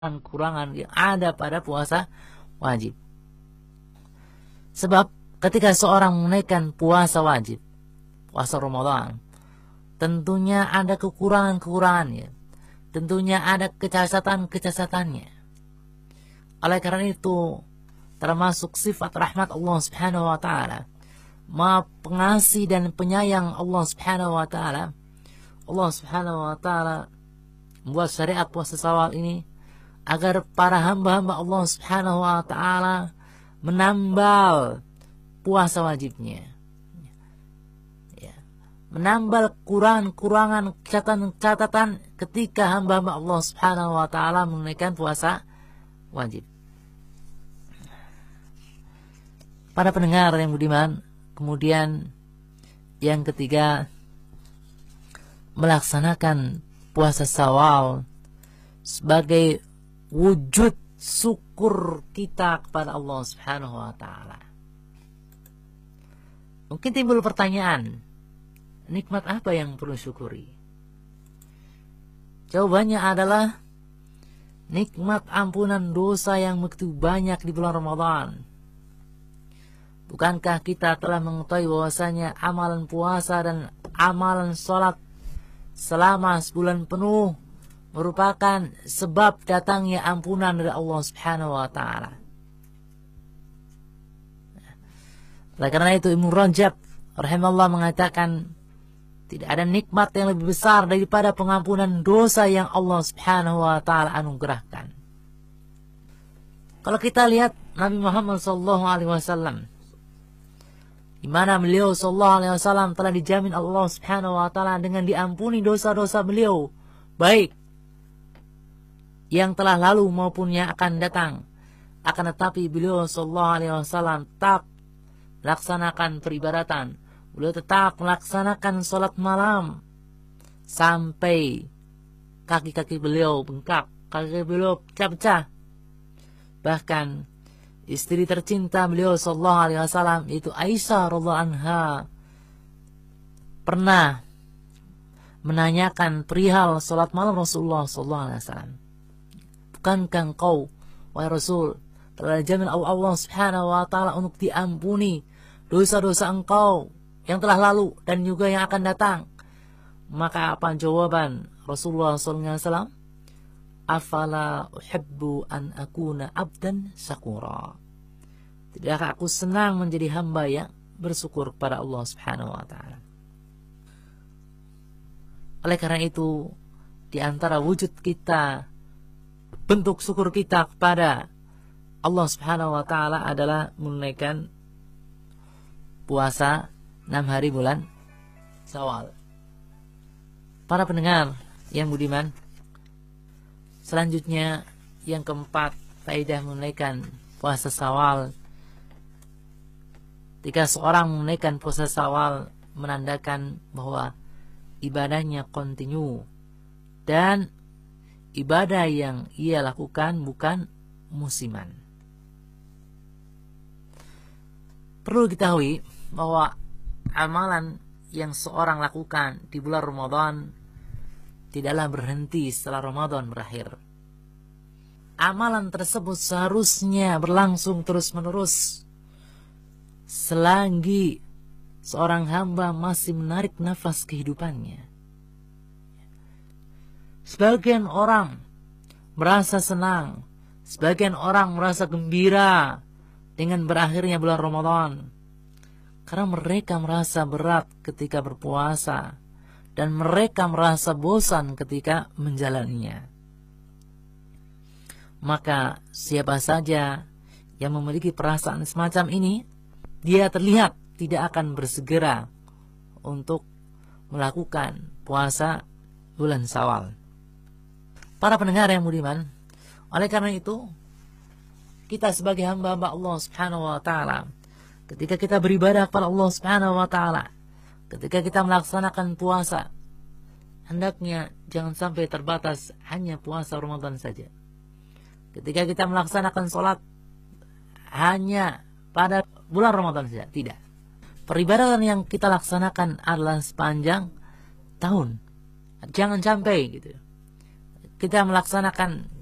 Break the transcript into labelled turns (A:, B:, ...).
A: kekurangan yang ada pada puasa wajib. Sebab ketika seorang menunaikan puasa wajib, puasa Ramadan, tentunya ada kekurangan-kekurangannya, tentunya ada kecacatan-kecacatannya. Oleh karena itu, termasuk sifat rahmat Allah Subhanahu wa taala, Maha Pengasih dan Penyayang Allah Subhanahu wa taala. Allah Subhanahu wa taala membuat syariat puasa Syawal ini agar para hamba-hamba Allah Subhanahu wa taala menambal puasa wajibnya. Ya. Menambal kurangan catatan ketika hamba-hamba Allah Subhanahu wa taala menunaikan puasa wajib. Para pendengar yang budiman, kemudian yang ketiga, melaksanakan puasa Syawal sebagai wujud syukur kita kepada Allah Subhanahu wa taala. Mungkin timbul pertanyaan, nikmat apa yang perlu syukuri? Jawabannya adalah nikmat ampunan dosa yang begitu banyak di bulan Ramadan. Bukankah kita telah mengetahui bahwasanya amalan puasa dan amalan sholat selama sebulan penuh merupakan sebab datangnya ampunan dari Allah Subhanahu wa taala. Oleh karena itu Ibnu Rajab rahimahullah mengatakan, tidak ada nikmat yang lebih besar daripada pengampunan dosa yang Allah Subhanahu wa taala anugerahkan. Kalau kita lihat Nabi Muhammad SAW, di mana beliau SAW telah dijamin Allah Subhanahu wa taala dengan diampuni dosa-dosa beliau, baik yang telah lalu maupun yang akan datang. Akan tetapi beliau SAW tetap melaksanakan peribadatan. Beliau tetap melaksanakan sholat malam sampai kaki-kaki beliau bengkak, kaki beliau pecah-pecah. Bahkan istri tercinta beliau SAW, yaitu Aisyah radhiyallahu anha, pernah menanyakan perihal sholat malam Rasulullah SAW. Bukankah engkau, wahai Rasul, telah dijamin Allah Subhanahu wa taala untuk diampuni dosa-dosa engkau yang telah lalu dan juga yang akan datang? Maka apa jawaban Rasulullah SAW? Afala uhibbu an akuna abdan syakura. Tidakkah aku senang menjadi hamba yang bersyukur kepada Allah Subhanahu wa taala? Oleh karena itu, di antara wujud kita, bentuk syukur kita kepada Allah Subhanahu wa taala adalah menunaikan puasa 6 hari bulan Syawal. Para pendengar yang budiman, selanjutnya yang keempat, faedah menunaikan puasa Syawal. Jika seorang menunaikan puasa Syawal, menandakan bahwa ibadahnya kontinu dan ibadah yang ia lakukan bukan musiman. Perlu diketahui bahwa amalan yang seorang lakukan di bulan Ramadan tidaklah berhenti setelah Ramadan berakhir. Amalan tersebut seharusnya berlangsung terus-menerus selagi seorang hamba masih menarik nafas kehidupannya. Sebagian orang merasa senang, sebagian orang merasa gembira dengan berakhirnya bulan Ramadan, karena mereka merasa berat ketika berpuasa dan mereka merasa bosan ketika menjalaninya. Maka siapa saja yang memiliki perasaan semacam ini, dia terlihat tidak akan bersegera untuk melakukan puasa bulan Syawal. Para pendengar yang budiman, oleh karena itu, kita sebagai hamba-hamba Allah Subhanahu wa taala, ketika kita beribadah kepada Allah Subhanahu wa taala, ketika kita melaksanakan puasa, hendaknya jangan sampai terbatas hanya puasa Ramadan saja. Ketika kita melaksanakan sholat hanya pada bulan Ramadan saja, tidak. Peribadatan yang kita laksanakan adalah sepanjang tahun. Jangan sampai gitu kita melaksanakan